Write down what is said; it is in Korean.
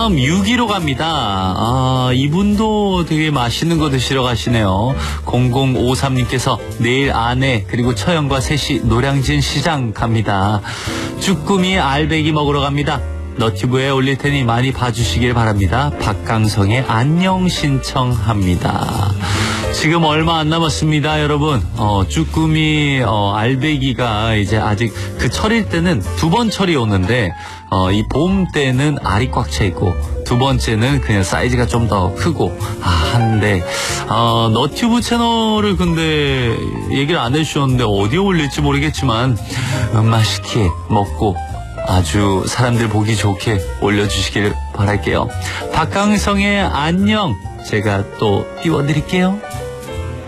다음 6위로 갑니다. 이분도 되게 맛있는 거 드시러 가시네요. 0053님께서 내일 아내 그리고 처형과 셋이 노량진 시장 갑니다. 쭈꾸미 알배기 먹으러 갑니다. 너튜브에 올릴 테니 많이 봐주시길 바랍니다. 박강성의 안녕 신청합니다. 지금 얼마 안 남았습니다, 여러분. 쭈꾸미 알배기가 이제 아직 그 철일 때는 두 번 철이 오는데 이 봄 때는 알이 꽉 차 있고 두 번째는 그냥 사이즈가 좀 더 크고 한데 너튜브 채널을 근데 얘기를 안 해주셨는데 어디에 올릴지 모르겠지만 맛있게 먹고 아주 사람들 보기 좋게 올려주시길 바랄게요. 박강성의 안녕 제가 또 띄워드릴게요.